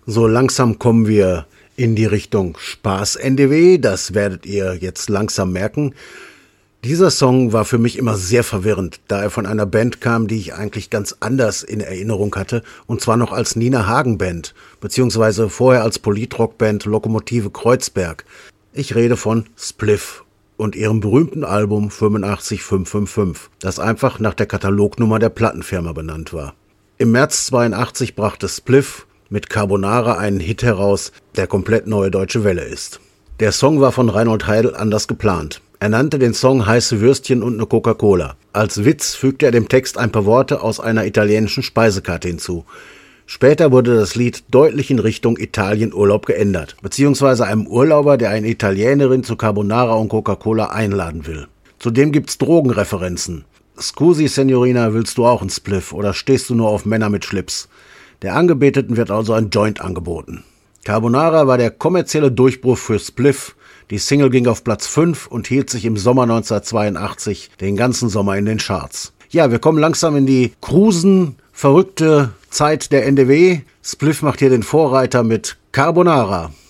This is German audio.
So langsam kommen wir in die Richtung Spaß-NDW, das werdet ihr jetzt langsam merken. Dieser Song war für mich immer sehr verwirrend, da er von einer Band kam, die ich eigentlich ganz anders in Erinnerung hatte, und zwar noch als Nina Hagen Band, beziehungsweise vorher als Politrock-Band Lokomotive Kreuzberg. Ich rede von Spliff und ihrem berühmten Album 85555, das einfach nach der Katalognummer der Plattenfirma benannt war. Im März 82 brachte Spliff mit Carbonara einen Hit heraus, der komplett neue deutsche Welle ist. Der Song war von Reinhold Heidel anders geplant. Er nannte den Song Heiße Würstchen und eine Coca-Cola. Als Witz fügte er dem Text ein paar Worte aus einer italienischen Speisekarte hinzu. Später wurde das Lied deutlich in Richtung Italienurlaub geändert, beziehungsweise einem Urlauber, der eine Italienerin zu Carbonara und Coca-Cola einladen will. Zudem gibt's Drogenreferenzen. Scusi, Signorina, willst du auch einen Spliff oder stehst du nur auf Männer mit Schlips? Der Angebeteten wird also ein Joint angeboten. Carbonara war der kommerzielle Durchbruch für Spliff. Die Single ging auf Platz 5 und hielt sich im Sommer 1982 den ganzen Sommer in den Charts. Ja, wir kommen langsam in die verrückte Zeit der NDW. Spliff macht hier den Vorreiter mit Carbonara.